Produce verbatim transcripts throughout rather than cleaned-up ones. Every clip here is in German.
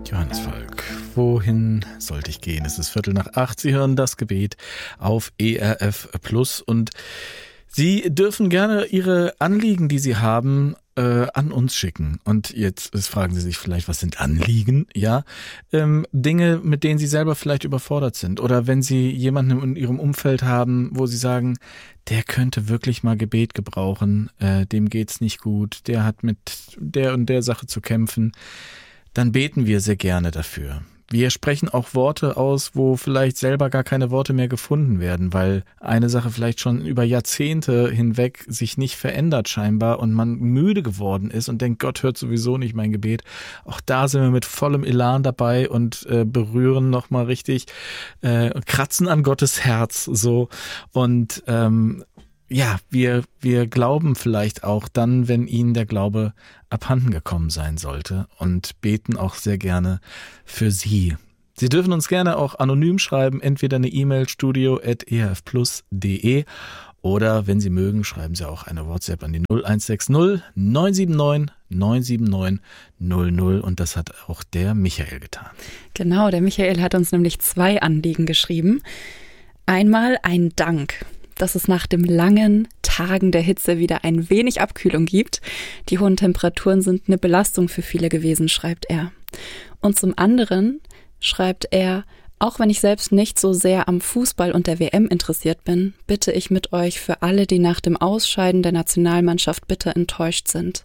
Johannes Falk, wohin sollte ich gehen? Es ist Viertel nach acht. Sie hören das Gebet auf E R F Plus und Sie dürfen gerne Ihre Anliegen, die Sie haben, äh, an uns schicken. Und jetzt, jetzt fragen Sie sich vielleicht, was sind Anliegen? Ja, ähm, Dinge, mit denen Sie selber vielleicht überfordert sind. Oder wenn Sie jemanden in Ihrem Umfeld haben, wo Sie sagen, der könnte wirklich mal Gebet gebrauchen, äh, dem geht's nicht gut, der hat mit der und der Sache zu kämpfen, dann beten wir sehr gerne dafür. Wir sprechen auch Worte aus, wo vielleicht selber gar keine Worte mehr gefunden werden, weil eine Sache vielleicht schon über Jahrzehnte hinweg sich nicht verändert scheinbar und man müde geworden ist und denkt, Gott hört sowieso nicht mein Gebet. Auch da sind wir mit vollem Elan dabei und äh, berühren nochmal richtig, äh, kratzen an Gottes Herz so und ähm, ja, wir, wir glauben vielleicht auch dann, wenn Ihnen der Glaube abhanden gekommen sein sollte und beten auch sehr gerne für Sie. Sie dürfen uns gerne auch anonym schreiben, entweder eine E-Mail studio at e r f plus punkt d e oder wenn Sie mögen, schreiben Sie auch eine WhatsApp an die null eins sechs null neun sieben neun neun sieben neun null null und das hat auch der Michael getan. Genau, der Michael hat uns nämlich zwei Anliegen geschrieben. Einmal ein Dank, dass es nach dem langen Tagen der Hitze wieder ein wenig Abkühlung gibt. Die hohen Temperaturen sind eine Belastung für viele gewesen, schreibt er. Und zum anderen schreibt er, auch wenn ich selbst nicht so sehr am Fußball und der W M interessiert bin, bitte ich mit euch für alle, die nach dem Ausscheiden der Nationalmannschaft bitter enttäuscht sind.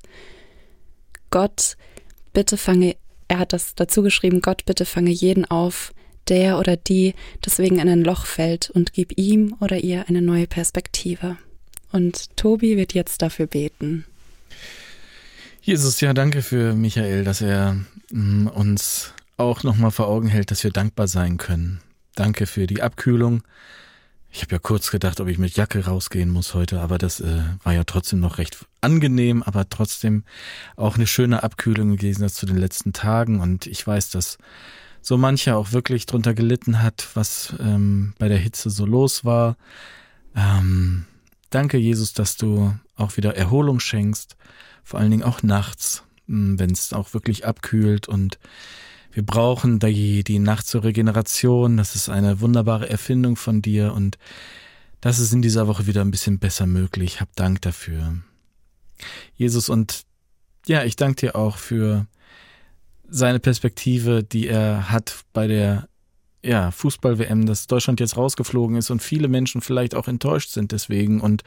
Gott, bitte fange, er hat das dazu geschrieben, Gott, bitte fange jeden auf, der oder die deswegen in ein Loch fällt und gib ihm oder ihr eine neue Perspektive. Und Tobi wird jetzt dafür beten. Jesus, ja, danke für Michael, dass er mh, uns auch nochmal vor Augen hält, dass wir dankbar sein können. Danke für die Abkühlung. Ich habe ja kurz gedacht, ob ich mit Jacke rausgehen muss heute, aber das äh, war ja trotzdem noch recht angenehm, aber trotzdem auch eine schöne Abkühlung gewesen als zu den letzten Tagen. Und ich weiß, dass so mancher auch wirklich drunter gelitten hat, was ähm, bei der Hitze so los war. Ähm, danke, Jesus, dass du auch wieder Erholung schenkst, vor allen Dingen auch nachts, wenn es auch wirklich abkühlt. Und wir brauchen die, die Nacht zur Regeneration. Das ist eine wunderbare Erfindung von dir und das ist in dieser Woche wieder ein bisschen besser möglich. Hab Dank dafür. Jesus, und ja, ich danke dir auch für seine Perspektive, die er hat bei der ja, Fußball-W M, dass Deutschland jetzt rausgeflogen ist und viele Menschen vielleicht auch enttäuscht sind deswegen. Und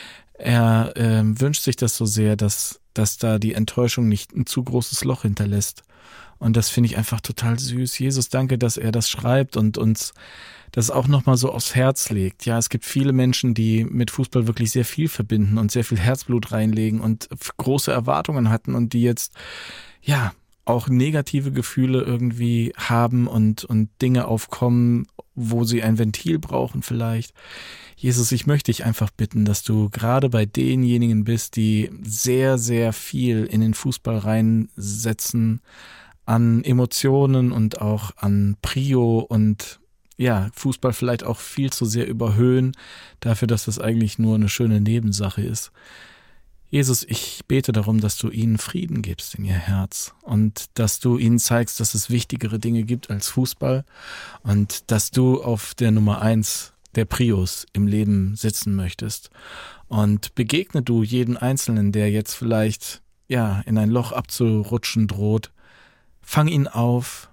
er äh, wünscht sich das so sehr, dass, dass da die Enttäuschung nicht ein zu großes Loch hinterlässt. Und das finde ich einfach total süß. Jesus, danke, dass er das schreibt und uns das auch nochmal so aufs Herz legt. Ja, es gibt viele Menschen, die mit Fußball wirklich sehr viel verbinden und sehr viel Herzblut reinlegen und große Erwartungen hatten und die jetzt, ja, auch negative Gefühle irgendwie haben und, und Dinge aufkommen, wo sie ein Ventil brauchen vielleicht. Jesus, ich möchte dich einfach bitten, dass du gerade bei denjenigen bist, die sehr, sehr viel in den Fußball reinsetzen, an Emotionen und auch an Prio und ja, Fußball vielleicht auch viel zu sehr überhöhen, dafür, dass das eigentlich nur eine schöne Nebensache ist. Jesus, ich bete darum, dass du ihnen Frieden gibst in ihr Herz und dass du ihnen zeigst, dass es wichtigere Dinge gibt als Fußball und dass du auf der Nummer eins der Prios im Leben sitzen möchtest. Und begegne du jeden Einzelnen, der jetzt vielleicht ja in ein Loch abzurutschen droht. Fang ihn auf,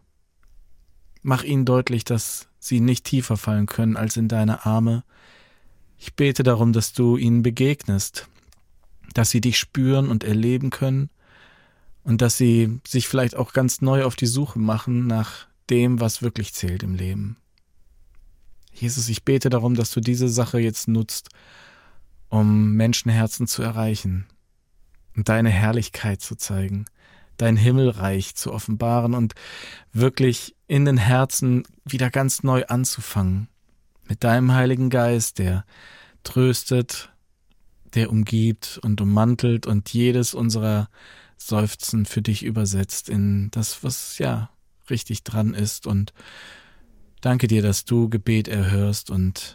mach ihnen deutlich, dass sie nicht tiefer fallen können als in deine Arme. Ich bete darum, dass du ihnen begegnest, dass sie dich spüren und erleben können und dass sie sich vielleicht auch ganz neu auf die Suche machen nach dem, was wirklich zählt im Leben. Jesus, ich bete darum, dass du diese Sache jetzt nutzt, um Menschenherzen zu erreichen und deine Herrlichkeit zu zeigen, dein Himmelreich zu offenbaren und wirklich in den Herzen wieder ganz neu anzufangen. Mit deinem Heiligen Geist, der tröstet, der umgibt und ummantelt und jedes unserer Seufzen für dich übersetzt in das, was ja richtig dran ist. Und danke dir, dass du Gebet erhörst und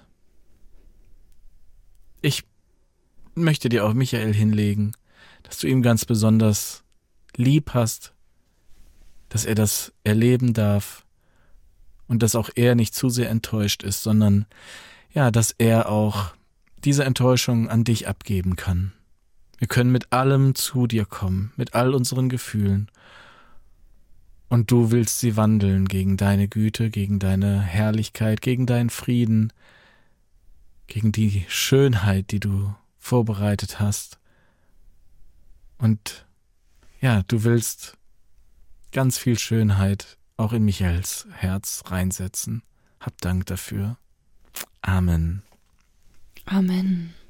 ich möchte dir auch Michael hinlegen, dass du ihm ganz besonders lieb hast, dass er das erleben darf und dass auch er nicht zu sehr enttäuscht ist, sondern ja, dass er auch diese Enttäuschung an dich abgeben kann. Wir können mit allem zu dir kommen, mit all unseren Gefühlen. Und du willst sie wandeln gegen deine Güte, gegen deine Herrlichkeit, gegen deinen Frieden, gegen die Schönheit, die du vorbereitet hast. Und ja, du willst ganz viel Schönheit auch in Michaels Herz reinsetzen. Hab Dank dafür. Amen. Amen.